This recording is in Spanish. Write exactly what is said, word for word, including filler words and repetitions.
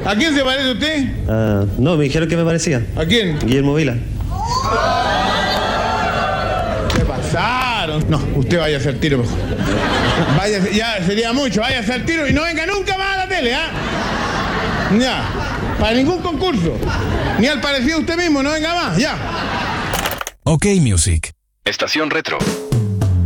¿A quién se parece usted? Uh, no, me dijeron que me parecía. ¿A quién? Guillermo Vila. ¿Qué pasaron? No, usted vaya a hacer tiro mejor. Vaya, ya sería mucho, vaya a hacer tiro y no venga nunca más a la tele, ¿ah? ¿eh? Ya, para ningún concurso. Ni al parecido usted mismo, no venga más, ya. Ok Music. Estación Retro.